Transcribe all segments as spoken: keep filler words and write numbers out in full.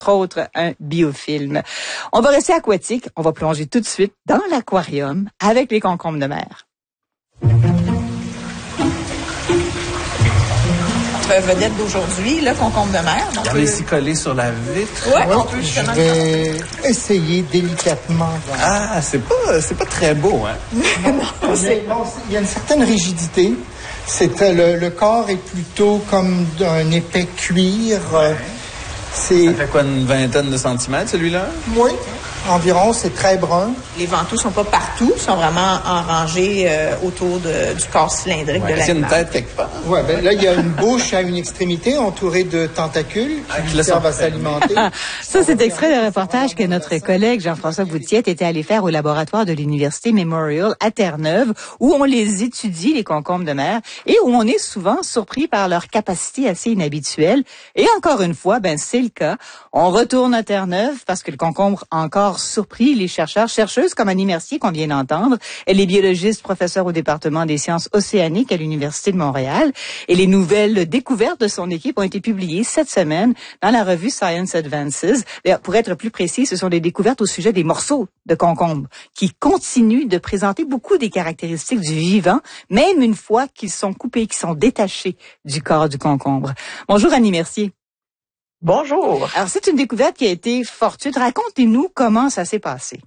autres un biofilm. On va rester aquatique, on va plonger tout de suite dans l'aquarium avec les concombres de mer. Vedette d'aujourd'hui, le concombre de mer. Donc, on va ici coller sur la vitre. Ouais, ouais, on peut justement. Je vais essayer délicatement. Ah, c'est pas, c'est pas très beau, hein? non, c'est... Bon, il y a une certaine rigidité. C'est euh, le, le corps est plutôt comme d'un épais cuir. Ouais. C'est... Ça fait quoi, une vingtaine de centimètres, celui-là? Oui, environ. C'est très brun. Les ventouses sont pas partout, sont vraiment en rangée euh, autour de, du corps cylindrique Ouais, de il y a une l'animal. tête quelque part. Ouais, ben là, il y a une bouche à une extrémité entourée de tentacules Ah, qui qui lui servent à laissent s'alimenter. Ça, c'est extrait d'un reportage que notre collègue Jean-François Boutiette était allé faire au laboratoire de l'Université Memorial à Terre-Neuve, où on les étudie, les concombres de mer, et où on est souvent surpris par leur capacité assez inhabituelle. Et encore une fois, ben c'est le cas. On retourne à Terre-Neuve parce que le concombre a encore surpris les chercheurs, chercheuses comme Annie Mercier qu'on vient d'entendre. Elle est biologiste, professeure au département des sciences océaniques à l'Université de Montréal. Et les nouvelles découvertes de son équipe ont été publiées cette semaine dans la revue Science Advances. D'ailleurs, pour être plus précis, ce sont des découvertes au sujet des morceaux de concombre qui continuent de présenter beaucoup des caractéristiques du vivant, même une fois qu'ils sont coupés, qu'ils sont détachés du corps du concombre. Bonjour Annie Mercier. Bonjour. Alors, c'est une découverte qui a été fortuite. Racontez-nous comment ça s'est passé.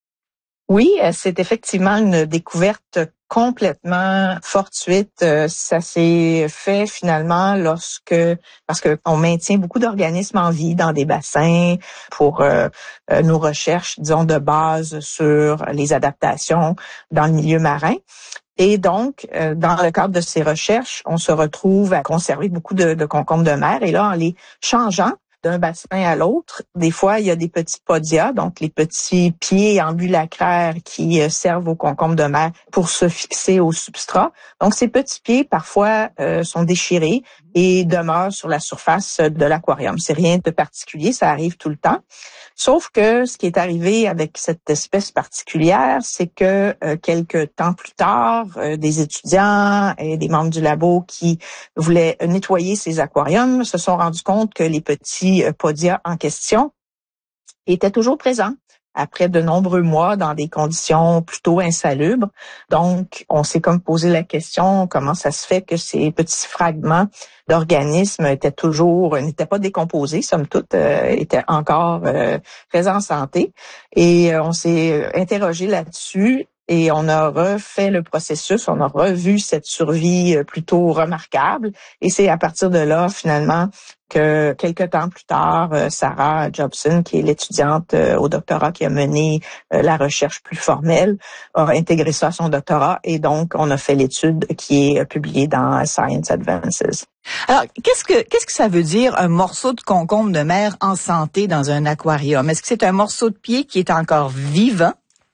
Oui, c'est effectivement une découverte complètement fortuite. Ça s'est fait finalement lorsque, parce que on maintient beaucoup d'organismes en vie dans des bassins pour euh, nos recherches, disons, de base sur les adaptations dans le milieu marin. Et donc, euh, dans le cadre de ces recherches, on se retrouve à conserver beaucoup de, de concombres de mer. Et là, en les changeant d'un bassin à l'autre, des fois, il y a des petits podia, donc les petits pieds ambulacraires qui euh, servent aux concombres de mer pour se fixer au substrat. Donc, ces petits pieds, parfois, euh, sont déchirés et demeurent sur la surface de l'aquarium. C'est rien de particulier, ça arrive tout le temps. Sauf que ce qui est arrivé avec cette espèce particulière, c'est que euh, quelques temps plus tard, euh, des étudiants et des membres du labo qui voulaient nettoyer ces aquariums se sont rendus compte que les petits euh, podia en question étaient toujours présents après de nombreux mois dans des conditions plutôt insalubres. Donc, on s'est comme posé la question, comment ça se fait que ces petits fragments d'organismes étaient toujours, n'étaient pas décomposés, somme toute, euh, étaient encore euh, très en santé. Et euh, on s'est interrogé là-dessus. Et on a refait le processus, on a revu cette survie plutôt remarquable. Et c'est à partir de là, finalement, que quelques temps plus tard, Sarah Jobson, qui est l'étudiante au doctorat qui a mené la recherche plus formelle, a intégré ça à son doctorat. Et donc, on a fait l'étude qui est publiée dans Science Advances. Alors, qu'est-ce que qu'est-ce que ça veut dire un morceau de concombre de mer en santé dans un aquarium? Est-ce que c'est un morceau de pied qui est encore vivant?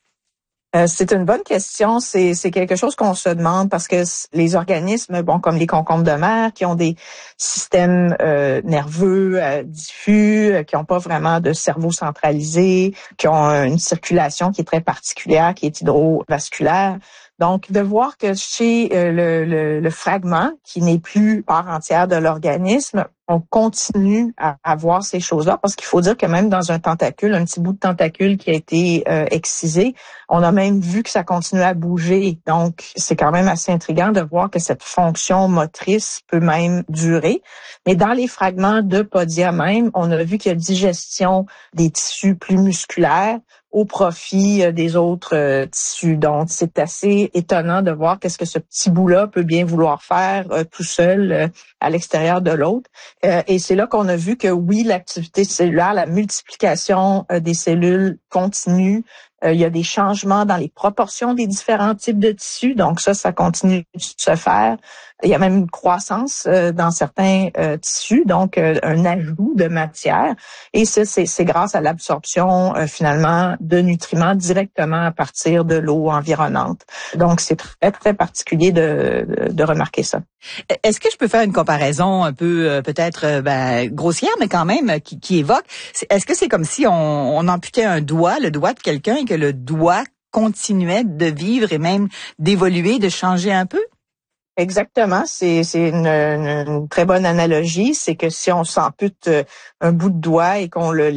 Euh, c'est une bonne question. C'est, c'est quelque chose qu'on se demande parce que les organismes, bon, comme les concombres de mer, qui ont des systèmes euh, nerveux euh, diffus, euh, qui n'ont pas vraiment de cerveau centralisé, qui ont une circulation qui est très particulière, qui est hydrovasculaire. Donc, de voir que chez euh, le, le, le fragment, qui n'est plus part entière de l'organisme, on continue à avoir ces choses-là, parce qu'il faut dire que même dans un tentacule, un petit bout de tentacule qui a été euh, excisé, on a même vu que ça continue à bouger. Donc, c'est quand même assez intriguant de voir que cette fonction motrice peut même durer. Mais dans les fragments de podia même, on a vu qu'il y a digestion des tissus plus musculaires au profit des autres euh, tissus. Donc, c'est assez étonnant de voir qu'est-ce que ce petit bout-là peut bien vouloir faire euh, tout seul euh, à l'extérieur de l'autre. Euh, et c'est là qu'on a vu que oui, l'activité cellulaire, la multiplication euh, des cellules continue. Euh, il y a des changements dans les proportions des différents types de tissus. Donc ça, ça continue de se faire. Il y a même une croissance euh, dans certains euh, tissus, donc euh, un ajout de matière. Et ça, c'est, c'est grâce à l'absorption euh, finalement de nutriments directement à partir de l'eau environnante. Donc c'est très, très particulier de, de, de remarquer ça. Est-ce que je peux faire une comparaison un peu euh, peut-être euh, ben, grossière, mais quand même qui, qui évoque? C'est, est-ce que c'est comme si on, on amputait un doigt, le doigt de quelqu'un, et que le doigt continuait de vivre et même d'évoluer, de changer un peu? Exactement, c'est, c'est une, une, une très bonne analogie. C'est que si on s'ampute un bout de doigt et qu'on le